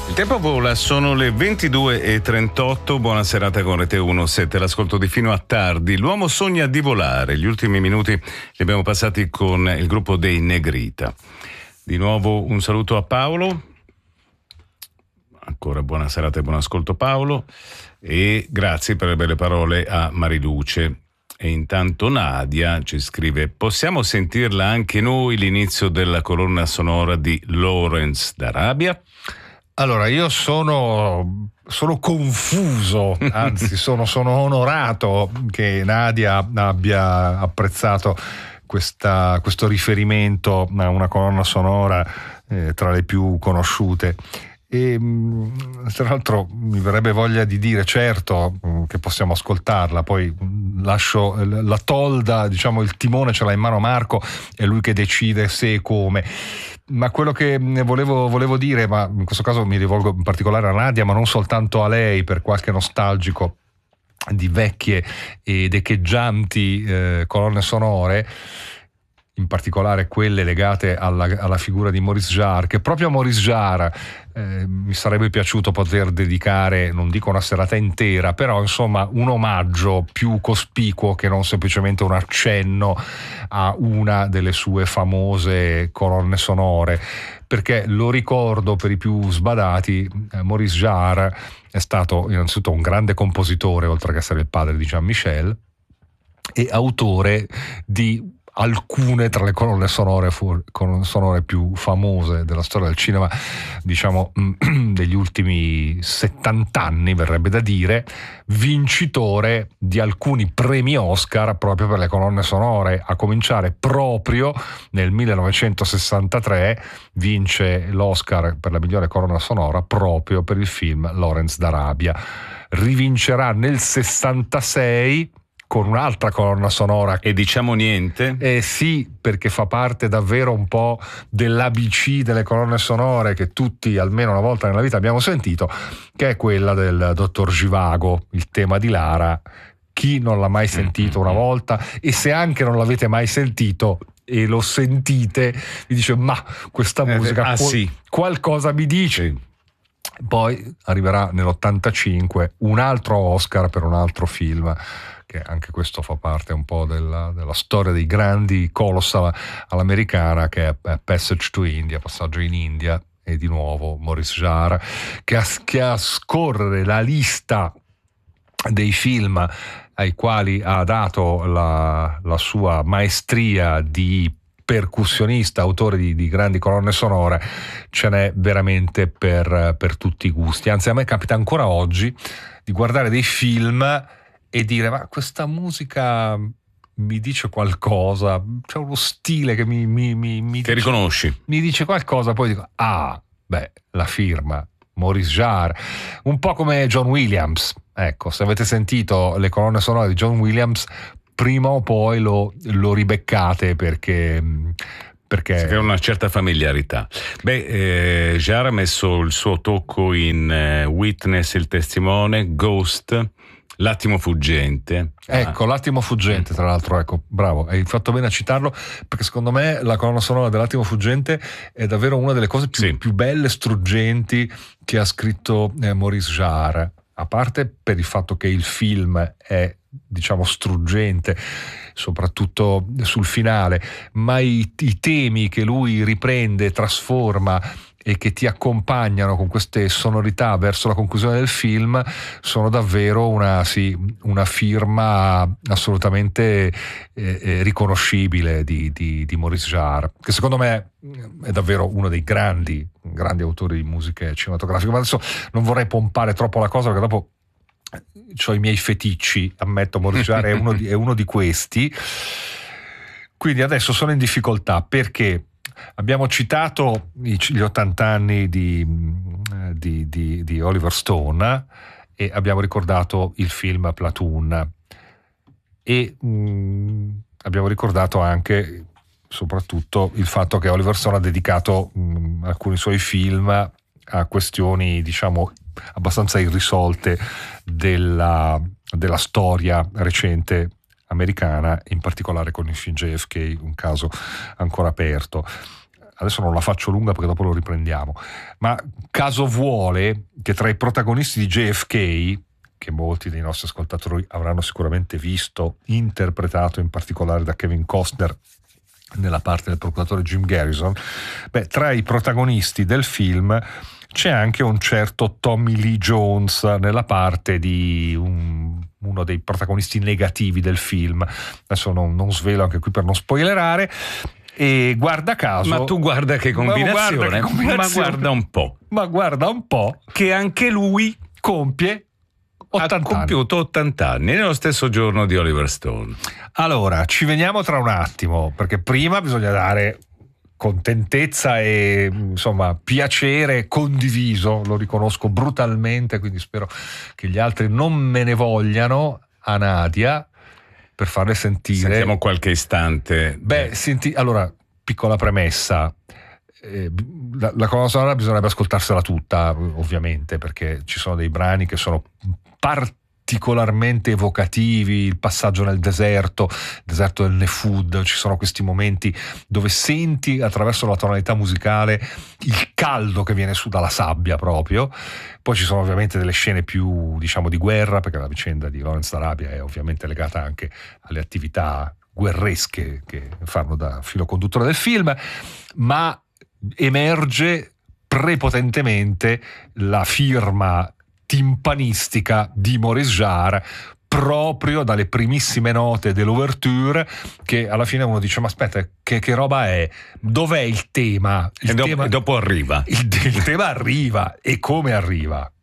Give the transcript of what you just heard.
Il tempo vola, sono le 22:38, buona serata con Rete 1-7, l'ascolto di fino a tardi. L'uomo sogna di volare, gli ultimi minuti li abbiamo passati con il gruppo dei Negrita. Di nuovo un saluto a Paolo, ancora buona serata e buon ascolto Paolo, e grazie per le belle parole a Mariluce. E intanto Nadia ci scrive: possiamo sentirla anche noi l'inizio della colonna sonora di Lawrence d'Arabia? Allora, io sono confuso, anzi sono onorato che Nadia abbia apprezzato questo riferimento a una colonna sonora tra le più conosciute. E tra l'altro mi verrebbe voglia di dire, certo, che possiamo ascoltarla, poi lascio la tolda, diciamo, il timone ce l'ha in mano Marco, è lui che decide se e come. Ma quello che volevo dire, ma in questo caso mi rivolgo in particolare a Nadia, ma non soltanto a lei, per qualche nostalgico di vecchie ed echeggianti colonne sonore, in particolare quelle legate alla figura di Maurice Jarre, che proprio a Maurice Jarre mi sarebbe piaciuto poter dedicare, non dico una serata intera, però insomma un omaggio più cospicuo che non semplicemente un accenno a una delle sue famose colonne sonore, perché lo ricordo per i più sbadati, Maurice Jarre è stato innanzitutto un grande compositore, oltre che essere il padre di Jean-Michel, e autore di alcune tra le colonne sonore più famose della storia del cinema, diciamo degli ultimi 70 anni, verrebbe da dire, vincitore di alcuni premi Oscar proprio per le colonne sonore, a cominciare proprio nel 1963, vince l'Oscar per la migliore colonna sonora proprio per il film Lawrence d'Arabia. Rivincerà nel 66 con un'altra colonna sonora. E diciamo niente? Sì, perché fa parte davvero un po' dell'ABC delle colonne sonore che tutti almeno una volta nella vita abbiamo sentito, che è quella del Dottor Zhivago, il tema di Lara. Chi non l'ha mai sentito una volta? E se anche non l'avete mai sentito e lo sentite, vi dice: ma questa musica sì, qualcosa mi dice. Sì. Poi arriverà nell'85 un altro Oscar per un altro film, che anche questo fa parte un po' della storia dei grandi colossal all'americana, che è Passage to India, Passaggio in India, e di nuovo Maurice Jarre, che a scorrere la lista dei film ai quali ha dato la sua maestria di percussionista, autore di grandi colonne sonore, ce n'è veramente per tutti i gusti. Anzi, a me capita ancora oggi di guardare dei film e dire: ma questa musica mi dice qualcosa, c'è uno stile che mi che riconosci, mi dice qualcosa, poi dico: ah, beh, la firma Maurice Jarre, un po' come John Williams. Ecco, se avete sentito le colonne sonore di John Williams, prima o poi lo ribeccate, perché si crea una certa familiarità. Jarre ha messo il suo tocco in Witness, il testimone, Ghost, L'attimo fuggente. Ecco, L'attimo fuggente, tra l'altro, ecco, bravo, hai fatto bene a citarlo, perché secondo me la colonna sonora dell'Attimo fuggente è davvero una delle cose più belle, struggenti che ha scritto Maurice Jarre, a parte per il fatto che il film è, diciamo, struggente, soprattutto sul finale, ma i temi che lui riprende, trasforma e che ti accompagnano con queste sonorità verso la conclusione del film sono davvero una firma assolutamente riconoscibile di Maurice Jarre, che secondo me è davvero uno dei grandi autori di musiche cinematografiche. Ma adesso non vorrei pompare troppo la cosa, perché dopo ho i miei feticci, ammetto. Maurice Jarre è uno di questi. Quindi adesso sono in difficoltà, perché abbiamo citato gli 80 anni di Oliver Stone e abbiamo ricordato il film Platoon, e abbiamo ricordato anche soprattutto il fatto che Oliver Stone ha dedicato alcuni suoi film a questioni, diciamo, abbastanza irrisolte della storia recente americana, in particolare con il film JFK, un caso ancora aperto. adesso non la faccio lunga perché dopo lo riprendiamo, ma caso vuole che tra i protagonisti di JFK, che molti dei nostri ascoltatori avranno sicuramente visto, interpretato in particolare da Kevin Costner nella parte del procuratore Jim Garrison, tra i protagonisti del film c'è anche un certo Tommy Lee Jones nella parte di uno dei protagonisti negativi del film. Adesso non svelo anche qui per non spoilerare. E guarda caso, ma tu guarda che combinazione, ma guarda un po' che anche lui ha compiuto 80 anni nello stesso giorno di Oliver Stone. Allora, ci veniamo tra un attimo, perché prima bisogna dare contentezza e insomma piacere condiviso, lo riconosco brutalmente, quindi spero che gli altri non me ne vogliano, a Nadia, per farle sentire. Sentiamo qualche istante. Allora, piccola premessa, la colonna sonora bisognerebbe ascoltarsela tutta, ovviamente, perché ci sono dei brani che sono particolarmente evocativi, il passaggio nel deserto del Nefud, ci sono questi momenti dove senti attraverso la tonalità musicale il caldo che viene su dalla sabbia proprio. Poi ci sono ovviamente delle scene più, diciamo, di guerra, perché la vicenda di Lawrence d'Arabia è ovviamente legata anche alle attività guerresche che fanno da filo conduttore del film, ma emerge prepotentemente la firma timpanistica di Maurice Jarre proprio dalle primissime note dell'ouverture, che alla fine uno dice: ma aspetta, che roba è? Dov'è il tema? E dopo arriva. Il tema arriva, e come arriva?